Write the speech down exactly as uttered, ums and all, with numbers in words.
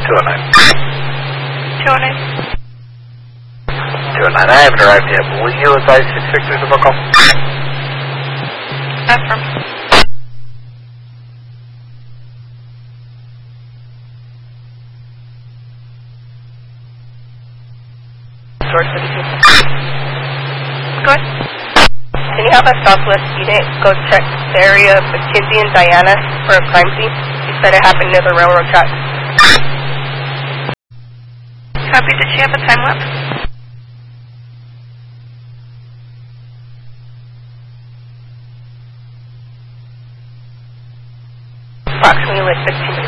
two oh nine. two oh nine. two oh nine, I haven't arrived yet. Will you advise six Victor's of our call? Affirm. Source seventeen. Go ahead. Can you have a Southwest unit go check the area of McKinsey and Diana for a crime scene? You said it happened near the railroad tracks. Copy. Did she have a time lapse? Approximately like fifteen